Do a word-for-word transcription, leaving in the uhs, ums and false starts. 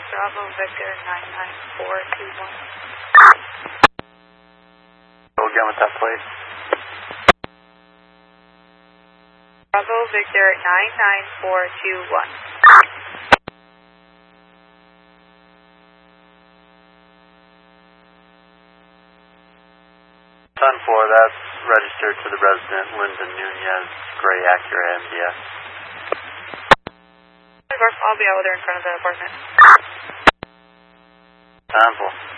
Bravo Victor nine nine four two one. Go again with that plate. Bravo Victor nine nine four two one. ten four, that's registered to the resident Lyndon Nunez, Gray Acura M D X. I'll be out there in front of the apartment. ten four.